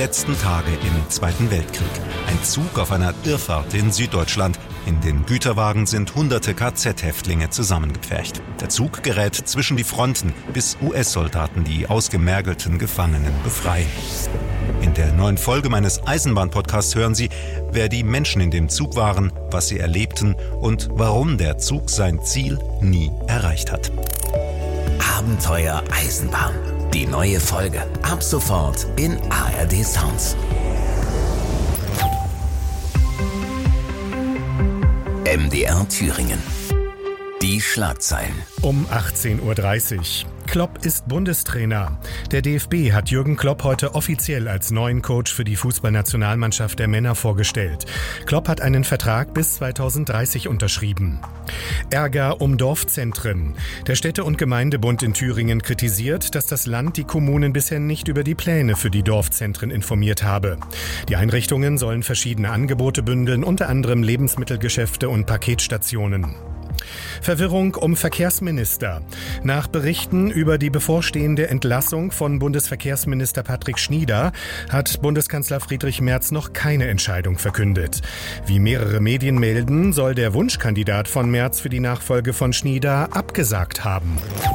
letzten Tage im Zweiten Weltkrieg. Ein Zug auf einer Irrfahrt in Süddeutschland. In den Güterwagen sind hunderte KZ-Häftlinge zusammengepfercht. Der Zug gerät zwischen die Fronten, bis US-Soldaten die ausgemergelten Gefangenen befreien. In der neuen Folge meines Eisenbahn-Podcasts hören Sie, wer die Menschen in dem Zug waren, was sie erlebten und warum der Zug sein Ziel nie erreicht hat. Abenteuer Eisenbahn. Die neue Folge. Ab sofort in ARD Sounds. MDR Thüringen. Die Schlagzeilen. Um 18.30 Uhr. Klopp ist Bundestrainer. Der DFB hat Jürgen Klopp heute offiziell als neuen Coach für die Fußballnationalmannschaft der Männer vorgestellt. Klopp hat einen Vertrag bis 2030 unterschrieben. Ärger um Dorfzentren. Der Städte- und Gemeindebund in Thüringen kritisiert, dass das Land die Kommunen bisher nicht über die Pläne für die Dorfzentren informiert habe. Die Einrichtungen sollen verschiedene Angebote bündeln, unter anderem Lebensmittelgeschäfte und Paketstationen. Verwirrung um Verkehrsminister. Nach Berichten über die bevorstehende Entlassung von Bundesverkehrsminister Patrick Schnieder hat Bundeskanzler Friedrich Merz noch keine Entscheidung verkündet. Wie mehrere Medien melden, soll der Wunschkandidat von Merz für die Nachfolge von Schnieder abgesagt haben.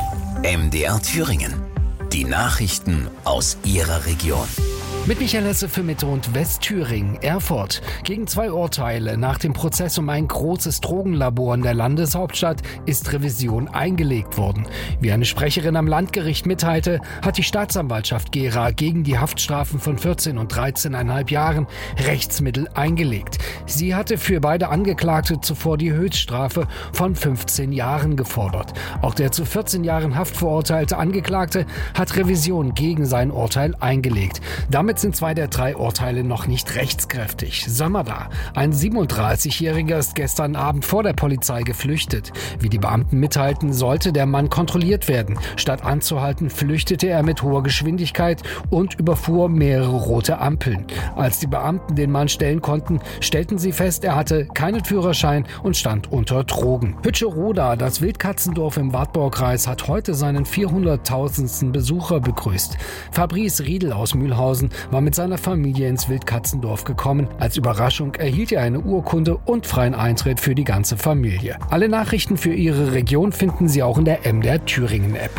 MDR Thüringen. Die Nachrichten aus Ihrer Region. Mit Michael Hesse für Mitte- und Westthüringen. Erfurt. Gegen 2 Urteile nach dem Prozess um ein großes Drogenlabor in der Landeshauptstadt ist Revision eingelegt worden. Wie eine Sprecherin am Landgericht mitteilte, hat die Staatsanwaltschaft Gera gegen die Haftstrafen von 14 und 13,5 Jahren Rechtsmittel eingelegt. Sie hatte für beide Angeklagte zuvor die Höchststrafe von 15 Jahren gefordert. Auch der zu 14 Jahren Haft verurteilte Angeklagte hat Revision gegen sein Urteil eingelegt. Damit sind 2 der 3 Urteile noch nicht rechtskräftig. Samada, ein 37-Jähriger, ist gestern Abend vor der Polizei geflüchtet. Wie die Beamten mitteilten, sollte der Mann kontrolliert werden. Statt anzuhalten, flüchtete er mit hoher Geschwindigkeit und überfuhr mehrere rote Ampeln. Als die Beamten den Mann stellen konnten, stellten sie fest, er hatte keinen Führerschein und stand unter Drogen. Hütscheroda, das Wildkatzendorf im Wartburgkreis, hat heute seinen 400.000. Besucher begrüßt. Fabrice Riedel aus Mühlhausen war mit seiner Familie ins Wildkatzendorf gekommen. Als Überraschung erhielt er eine Urkunde und freien Eintritt für die ganze Familie. Alle Nachrichten für Ihre Region finden Sie auch in der MDR Thüringen App.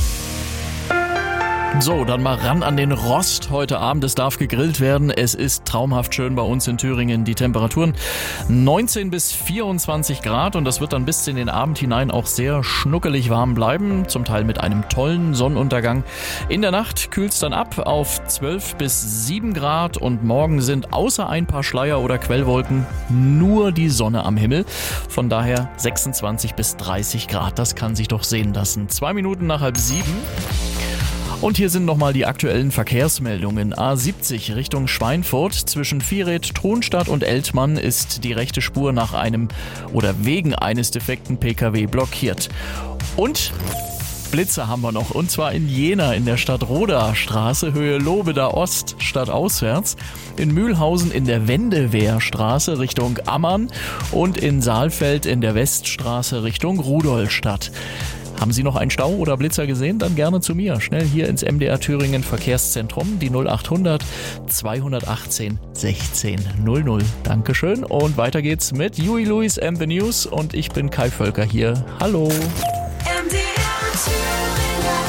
So, dann mal ran an den Rost heute Abend. Es darf gegrillt werden. Es ist traumhaft schön bei uns in Thüringen. Die Temperaturen 19 bis 24 Grad und das wird dann bis in den Abend hinein auch sehr schnuckelig warm bleiben. Zum Teil mit einem tollen Sonnenuntergang. In der Nacht kühlt es dann ab auf 12 bis 7 Grad und morgen sind außer ein paar Schleier oder Quellwolken nur die Sonne am Himmel. Von daher 26 bis 30 Grad. Das kann sich doch sehen lassen. 2 Minuten nach 6:30. Und hier sind nochmal die aktuellen Verkehrsmeldungen. A70 Richtung Schweinfurt zwischen Viereth, Tronstadt und Eltmann ist die rechte Spur nach einem oder wegen eines defekten Pkw blockiert. Und Blitze haben wir noch, und zwar in Jena in der Stadtroder Straße, Höhe Lobeda Ost, stadtauswärts, in Mühlhausen in der Wendewehrstraße Richtung Ammann und in Saalfeld in der Weststraße Richtung Rudolstadt. Haben Sie noch einen Stau oder Blitzer gesehen? Dann gerne zu mir. Schnell hier ins MDR Thüringen Verkehrszentrum, die 0800 218 16 00. Dankeschön und weiter geht's mit Huey Lewis and the News und ich bin Kai Völker hier. Hallo.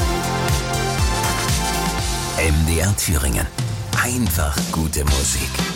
MDR Thüringen. Einfach gute Musik.